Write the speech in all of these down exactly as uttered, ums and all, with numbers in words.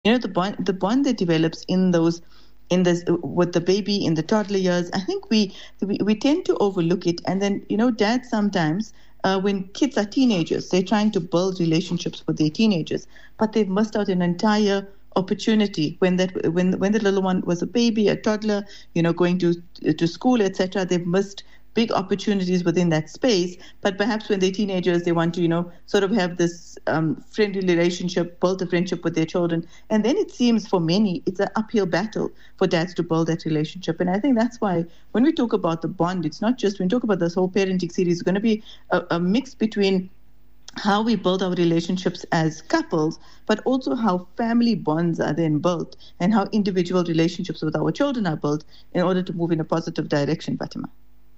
you know, the bond, the bond that develops in those, in this, with the baby in the toddler years, I think we, we, we tend to overlook it. And then, you know, dads sometimes, uh, when kids are teenagers, they're trying to build relationships with their teenagers, but they've missed out an entire opportunity when that when when the little one was a baby, a toddler, you know, going to to school, et cetera. They've missed big opportunities within that space. But perhaps when they're teenagers, they want to, you know, sort of have this um, friendly relationship, build a friendship with their children. And then it seems for many, it's an uphill battle for dads to build that relationship. And I think that's why when we talk about the bond, it's not just, when we talk about this whole parenting series, it's going to be a, a mix between how we build our relationships as couples, but also how family bonds are then built and how individual relationships with our children are built in order to move in a positive direction, Fatima.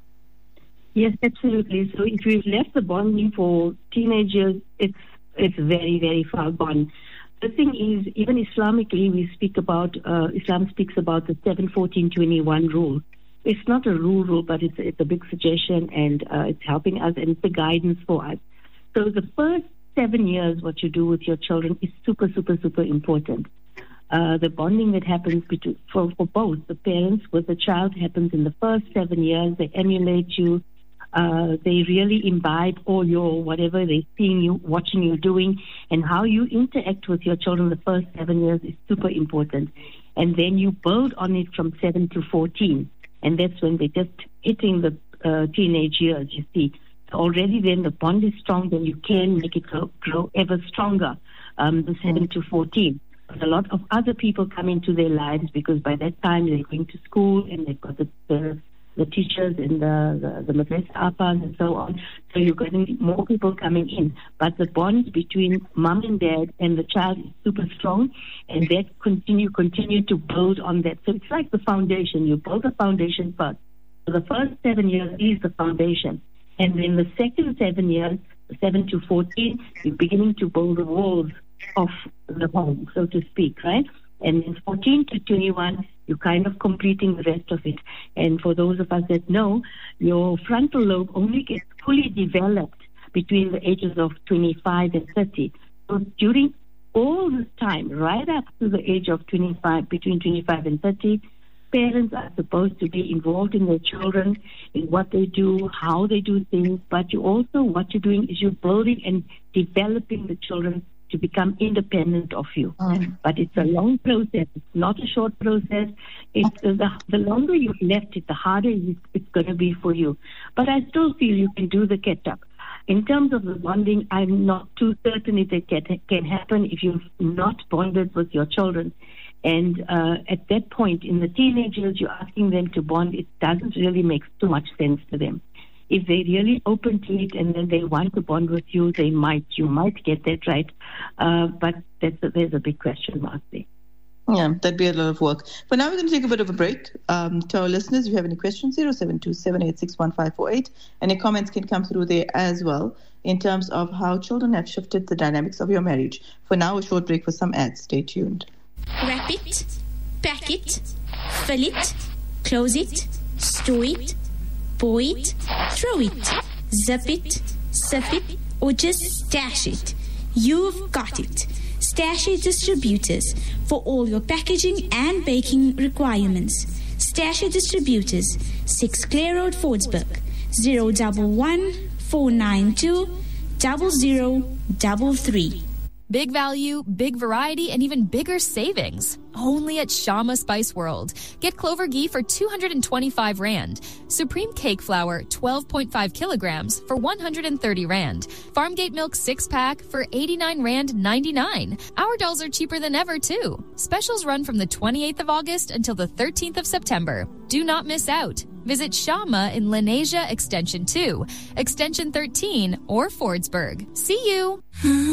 Yes, absolutely. So if we've left the bonding for teenagers, it's it's very, very far gone. The thing is, even Islamically, we speak about, uh, Islam speaks about the seven fourteen twenty-one rule. It's not a rule, rule, but it's, it's a big suggestion, and uh, it's helping us, and it's a guidance for us. So the first seven years, what you do with your children is super, super, super important. Uh, the bonding that happens between, for, for both the parents with the child happens in the first seven years. They emulate you. Uh, they really imbibe all your, whatever they're seeing you, watching you doing, and how you interact with your children the first seven years is super important. And then you build on it from seven to fourteen. And that's when they're just hitting the uh, teenage years, you see. Already then the bond is strong, then you can make it grow, grow ever stronger, um, the seven to fourteen. But a lot of other people come into their lives because by that time they're going to school and they've got the, the, the teachers and the, the, the madrasa appas and so on. So you're going to more people coming in. But the bond between mom and dad and the child is super strong, and that continue, continue to build on that. So it's like the foundation. You build the foundation first. So the first seven years is the foundation. And then the second seven years, seven to fourteen, you're beginning to build the walls of the home, so to speak, right? And then fourteen to twenty-one, you're kind of completing the rest of it. And for those of us that know, your frontal lobe only gets fully developed between the ages of twenty-five and thirty. So during all this time, right up to the age of twenty-five, between twenty-five and thirty, parents are supposed to be involved in their children, in what they do, how they do things, but you also, what you're doing is you're building and developing the children to become independent of you. Mm. But it's a long process. It's not a short process. It's uh, the, the longer you've left it, the harder it's, it's going to be for you. But I still feel you can do the catch-up. In terms of the bonding, I'm not too certain if it can, can happen if you've not bonded with your children. And uh, at that point, in the teenage years, you're asking them to bond, it doesn't really make too much sense to them. If they're really open to it and then they want to bond with you, they might, you might get that right. Uh, but that's a, there's a big question mark there. Yeah, that'd be a lot of work. But now we're going to take a bit of a break. Um, to our listeners, if you have any questions, zero seven two, seven eight six, one five four eight. Any comments can come through there as well in terms of how children have shifted the dynamics of your marriage. For now, a short break for some ads. Stay tuned. Wrap it, pack it, fill it, close it, store it, pour it, throw it, zip it, sip it, or just stash it. You've got it. Stash It Distributors for all your packaging and baking requirements. Stash It Distributors, six Clare Road, Fordsburg, zero one one, four nine two, zero zero three three. Big value, big variety, and even bigger savings. Only at Shama Spice World. Get Clover ghee for two hundred twenty-five rand. Supreme cake flour, twelve point five kilograms for one hundred thirty rand. Farmgate milk six pack for eighty-nine rand ninety-nine. Our dolls are cheaper than ever too. Specials run from the twenty-eighth of August until the thirteenth of September. Do not miss out. Visit Shama in Lenasia Extension two, Extension thirteen, or Fordsburg. See you!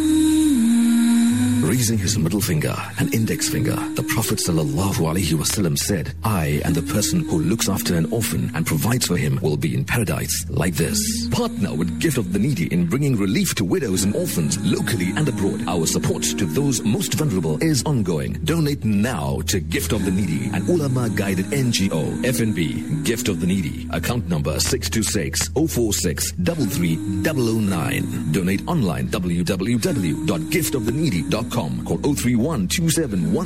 Raising his middle finger and index finger, the Prophet sallallahu alaihi wasallam said, I and the person who looks after an orphan and provides for him will be in paradise like this. Partner with Gift of the Needy in bringing relief to widows and orphans locally and abroad. Our support to those most vulnerable is ongoing. Donate now to Gift of the Needy, an ulama guided N G O. F N B, Gift of the Needy, account number six two six, zero four six, three three zero zero nine. Donate online w w w dot gift of the needy dot com. Call zero three one two seven one